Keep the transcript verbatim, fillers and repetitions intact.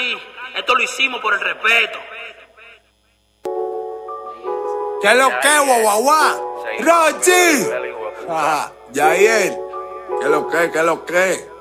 aquí. Esto lo hicimos por el respeto. ¿Qué es lo que, guaguaguá? Rochi. Ajá, Yael. ¿Qué es lo que, qué es lo que?